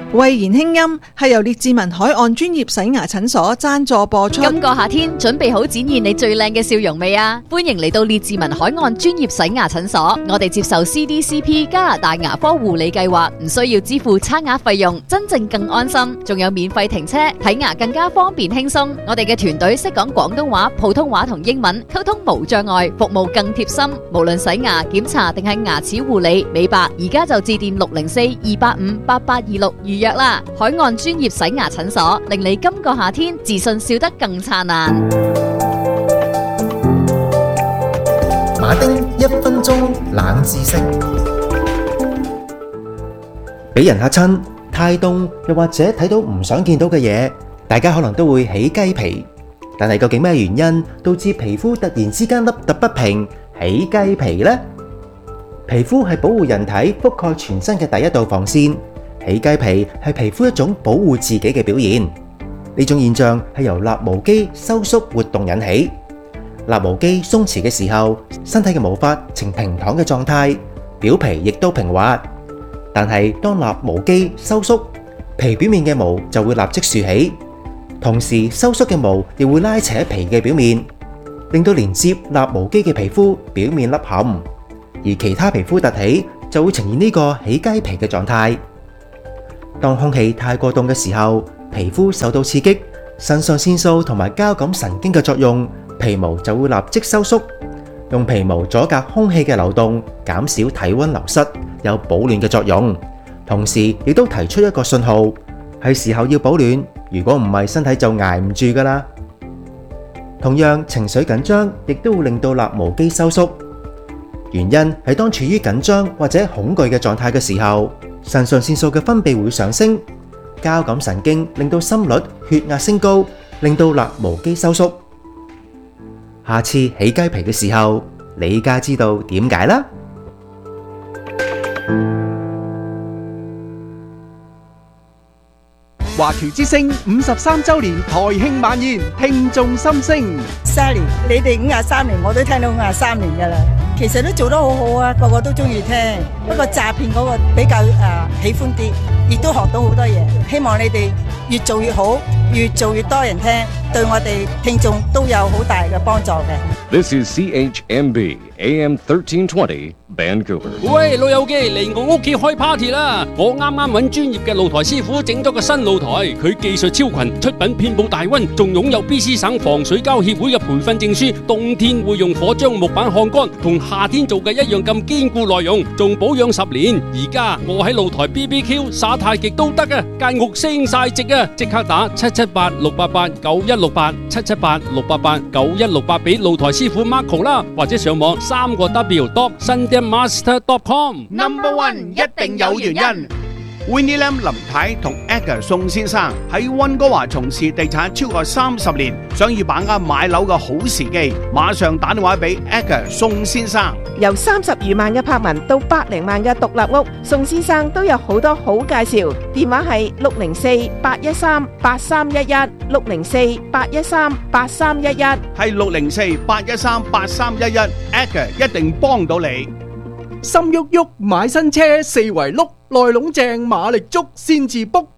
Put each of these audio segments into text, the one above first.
慧言輕音係由列治文海岸專業洗牙診所贊助播出。 今個夏天準備好展現你最靚嘅笑容未啊？歡迎嚟到列治文海岸專業洗牙診所，我哋接受 CDCP 加拿大牙科護理計劃，唔需要支付刷牙費用，真正更安心，仲有免費停車，睇牙更加方便輕鬆。我哋嘅團隊識講廣東話、普通話同英文，溝通無障礙，服務更貼心。無論洗牙、檢查定係牙齒護理、美白，而家就致電604-285-8826預約啦！海岸專業洗牙診所，令你今個夏天自信笑得更燦爛。 馬丁1分鐘冷知識，俾人嚇親、太凍，又或者睇到唔想見到嘅嘢，大家可能都會起雞皮。但係究竟咩原因導致皮膚突然之間凹凸不平、起雞皮呢？皮膚係保護人體覆蓋全身嘅第一道防線。起雞皮係皮膚一種保護自己嘅表現，呢種現象係由立毛肌收縮活動引起。立毛肌鬆弛嘅時候，身體嘅毛髮呈平躺嘅狀態，表皮亦都平滑。但係當立毛肌收縮，皮表面嘅毛就會立即豎起，同時收縮嘅毛亦會拉扯皮嘅表面，令到連接立毛肌嘅皮膚表面凹陷，而其他皮膚凸起就會呈現呢個起雞皮嘅狀態。當空氣太過凍嘅時候，皮膚受到刺激，腎上腺素同埋交感神經嘅作用，皮毛就會立即收縮，用皮毛阻隔空氣嘅流動，減少體溫流失，有保暖嘅作用。同時亦都提出一個信號，係時候要保暖，如果唔係身體就捱唔住㗎喇。同樣，情緒緊張亦都會令到立毛肌收縮，原因係當處於緊張或者恐懼嘅狀態嘅時候，腎上腺素嘅分泌會上升，交感神經令到心率、血壓升高，令到立毛肌收縮。下次起雞皮嘅時候，你家知道點解啦？ 華僑之聲53週年台慶晚宴，聽眾心聲。 Sally， 你哋53年，我都聽到53年㗎啦。其實都做得好好啊，個個都中意聽。不過詐騙嗰個比較喜歡啲，亦都學到好多嘢。希望你哋越做越好，越做越多人聽，對我哋聽眾都有好大嘅幫助嘅。 This is CHMB AM 1320 Vancouver。 喂，老友記，嚟我屋企開 party 啦！我啱啱揾專業嘅露台師傅整咗個新露台，佢技術超群，出品遍佈大溫，仲擁有 BC 省防水膠協會嘅培訓證書。冬天會用火將木板烘乾，同夏天做嘅一樣咁堅固耐用，仲保養10年。而家我喺露台 BBQ 耍太極都得啊，間屋升晒值啊！即刻打778-688-9168，778-688-9168俾露台師傅 Marco 啦，或者上網3W.sundanmaster.com。 Number one 一定有原因。Winnie Lam 林太同 Edgar 宋先生喺溫哥華從事地產超過30年，想要把握買樓嘅好時機，馬上打電話俾 Edgar 宋先生。 由30餘萬嘅柏文到百零萬嘅獨立屋，宋先生都有好多好介紹。電話係604-813-8311 604-813-8311，係 604-813-8311 Edgar 一定幫到你。 心郁郁買新車，四圍碌，內籠正馬力足先至 book。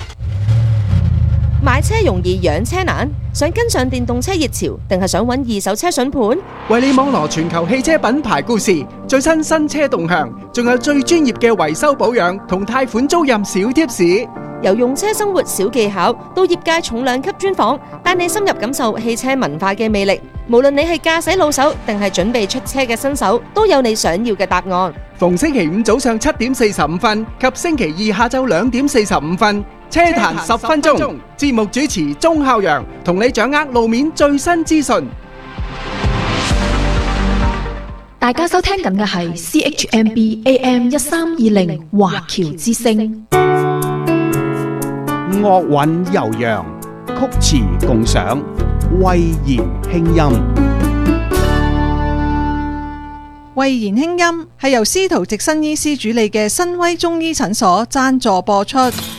買車容易養車難，想跟上電動車熱潮，定係想揾二手車筍盤？ 為你網羅全球汽車品牌故事，最新車動向，仲有最專業嘅維修保養同貸款租賃小貼士。 由用車生活小技巧到業界重量級專訪，帶你深入感受汽車文化嘅魅力。無論你係駕駛老手定係準備出車嘅新手，都有你想要嘅答案。 逢星期五早上7點45分及星期二下晝2點45分，車壇10分鐘。節目主持鐘孝陽同你掌握路面最新資訊。 大家收聽緊嘅係 CHMB AM 1320華僑之聲。 樂韻悠揚，曲詞共賞，慧言輕音。 慧言輕音係由司徒直新醫師主理嘅新威中醫診所贊助播出。